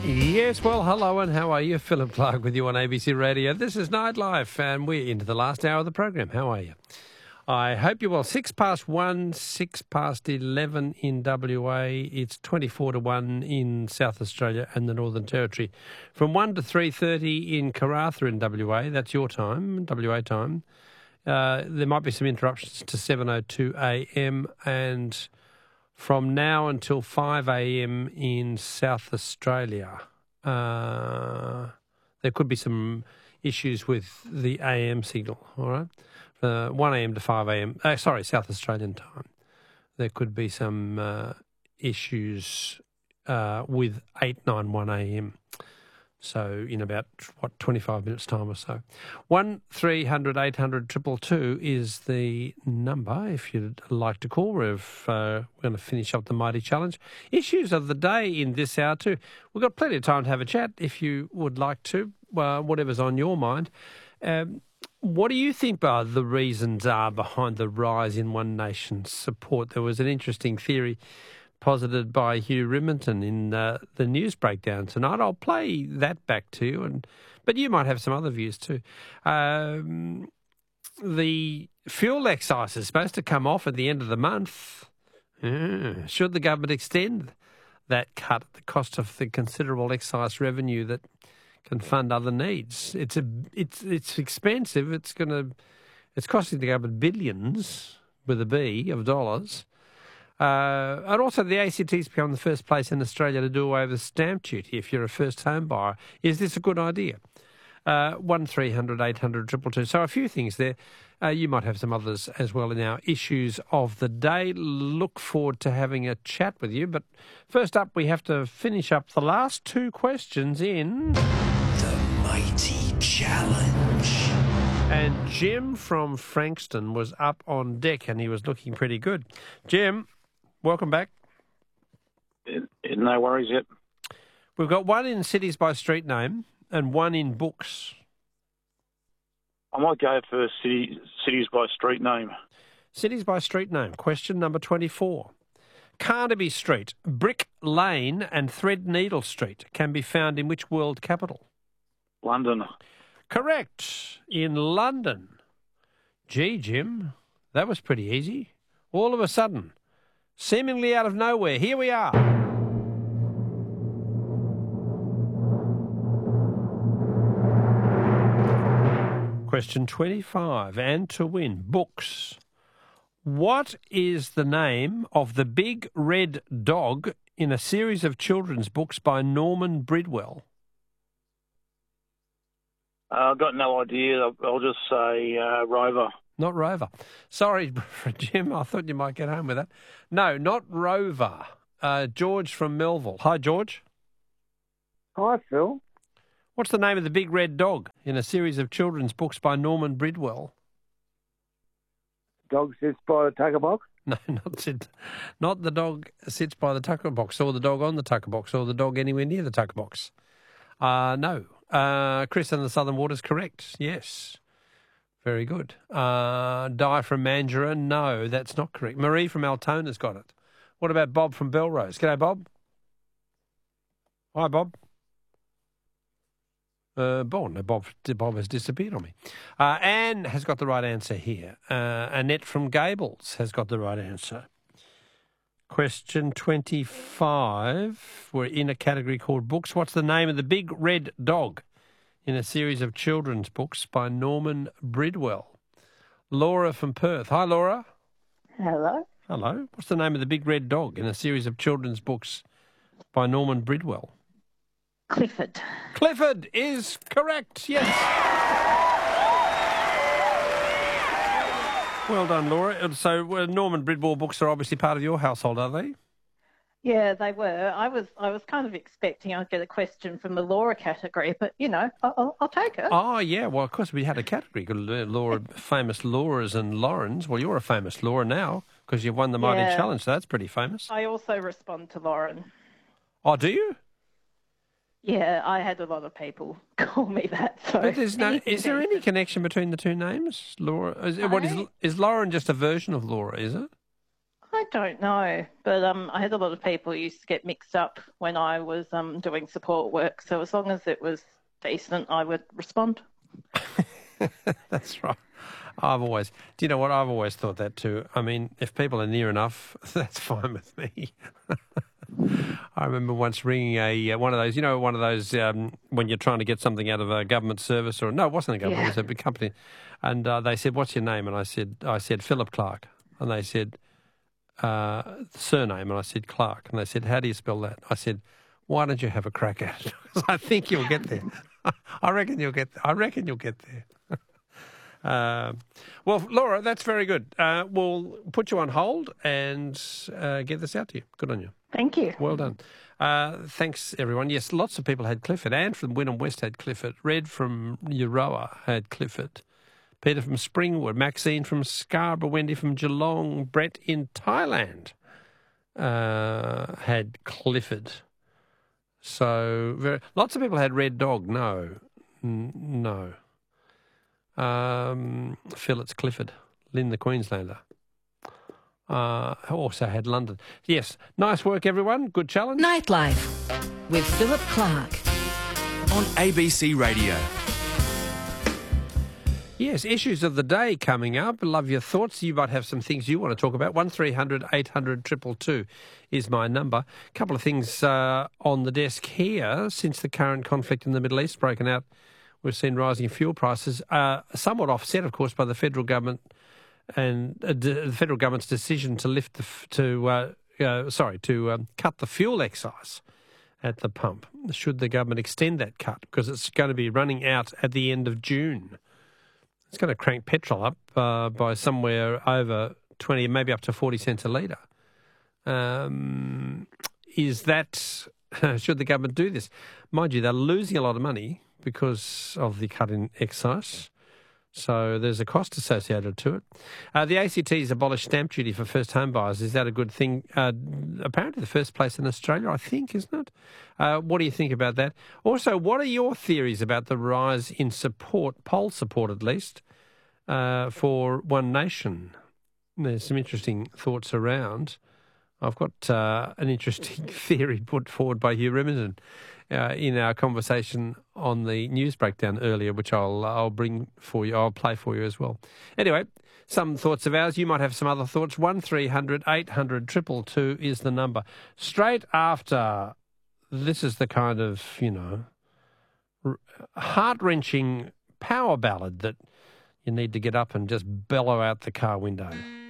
Yes, well, hello and how are you? Philip Clark with you on ABC Radio. This is Nightlife and we're into the last hour of the program. How are you? I hope you're well. 1:06, 11 in WA. It's 24 to 1 in South Australia and the Northern Territory. From 1 to 3:30 in Karratha in WA. That's your time, WA time. There might be some interruptions to 7:02 a.m. and from now until 5 a.m. in South Australia. There could be some issues with the AM signal, all right? 1 a.m. to 5 a.m. South Australian time. There could be some issues with 891 a.m. So in about, 25 minutes' time or so. 1300 800 222 is the number if you'd like to call. We're going to finish up the Mighty Challenge. Issues of the day in this hour too. We've got plenty of time to have a chat if you would like to, whatever's on your mind. What do you think the reasons are behind the rise in One Nation's support? There was an interesting theory posited by Hugh Riminton in the news breakdown tonight. I'll play that back to you, but you might have some other views too. The fuel excise is supposed to come off at the end of the month. Should the government extend that cut at the cost of the considerable excise revenue that can fund other needs? It's expensive. It's costing the government billions with a B of dollars. And also the ACT's become the first place in Australia to do away with stamp duty if you're a first home buyer. Is this a good idea? 1300 800 222. So a few things there. You might have some others as well in our issues of the day. Look forward to having a chat with you. But first up, we have to finish up the last two questions in The Mighty Challenge. And Jim from Frankston was up on deck and he was looking pretty good. Jim, welcome back. No worries yet. We've got one in cities by street name and one in books. I might go for cities by street name. Cities by street name. Question number 24. Carnaby Street, Brick Lane and Threadneedle Street can be found in which world capital? London. Correct. In London. Gee, Jim, that was pretty easy. All of a sudden, seemingly out of nowhere, here we are. Question 25, and to win, books. What is the name of the big red dog in a series of children's books by Norman Bridwell? I've got no idea. I'll just say Rover. Not Rover. Sorry, Jim, I thought you might get home with that. No, not Rover. George from Melville. Hi, George. Hi, Phil. What's the name of the big red dog in a series of children's books by Norman Bridwell? Dog sits by the tucker box? No, not the dog sits by the tucker box, or the dog on the tucker box, or the dog anywhere near the tucker box. No. Chris and the Southern Water's correct. Yes. Very good. Di from Mandurah. No, that's not correct. Marie from Altona's got it. What about Bob from Belrose? G'day, Bob. Hi, Bob. Bob has disappeared on me. Anne has got the right answer here. Annette from Gables has got the right answer. Question 25. We're in a category called books. What's the name of the big red dog in a series of children's books by Norman Bridwell? Laura from Perth. Hi, Laura. Hello. Hello. What's the name of the big red dog in a series of children's books by Norman Bridwell? Clifford. Clifford is correct, yes. Well done, Laura. So Norman Bridwell books are obviously part of your household, are they? Yeah, they were. I was kind of expecting I'd get a question from the Laura category, but, I'll take it. Oh, yeah. Well, of course, we had a category called Laura, famous Lauras and Laurens. Well, you're a famous Laura now because you've won the Mighty Challenge, so that's pretty famous. I also respond to Lauren. Oh, do you? Yeah, I had a lot of people call me that. So but is there any connection between the two names? Laura, is Lauren just a version of Laura, is it? I don't know, but I had a lot of people who used to get mixed up when I was doing support work. So as long as it was decent, I would respond. That's right. Do you know what? I've always thought that too. I mean, if people are near enough, that's fine with me. I remember once ringing one of those, when you're trying to get something out of a government service, or no, it wasn't a government, it was a big company, and they said, "What's your name?" And I said Philip Clark, and they said surname, and I said Clark, and they said, "How do you spell that?" I said, "Why don't you have a crack at it?" I think you'll get there. I reckon you'll get there. Well, Laura, that's very good. We'll put you on hold and get this out to you. Good on you. Thank you. Well done. Thanks, everyone. Yes, lots of people had Clifford. Anne from Wynnum West had Clifford. Red from Euroa had Clifford. Peter from Springwood. Maxine from Scarborough. Wendy from Geelong. Brett in Thailand had Clifford. So lots of people had Red Dog. No. Phil, it's Clifford. Lynn the Queenslander. Also had London. Yes, nice work, everyone. Good challenge. Nightlife with Philip Clark on ABC Radio. Yes, issues of the day coming up. Love your thoughts. You might have some things you want to talk about. 1300 800 222 is my number. A couple of things on the desk here. Since the current conflict in the Middle East broken out, we've seen rising fuel prices, somewhat offset, of course, by the federal government and the federal government's decision to cut the fuel excise at the pump. Should the government extend that cut, because it's going to be running out at the end of June? It's going to crank petrol up by somewhere over 20, maybe up to 40 cents a litre. Should the government do this? Mind you, they're losing a lot of money because of the cut in excise. So there's a cost associated to it. The ACT has abolished stamp duty for first home buyers. Is that a good thing? Apparently the first place in Australia, I think, isn't it? What do you think about that? Also, what are your theories about the rise in support, poll support at least, for One Nation? There's some interesting thoughts around. I've got an interesting theory put forward by Hugh Remington in our conversation on the news breakdown earlier, which I'll bring for you. I'll play for you as well. Anyway, some thoughts of ours. You might have some other thoughts. 1300 800 222 is the number. Straight after, this is the kind of, heart-wrenching power ballad that you need to get up and just bellow out the car window.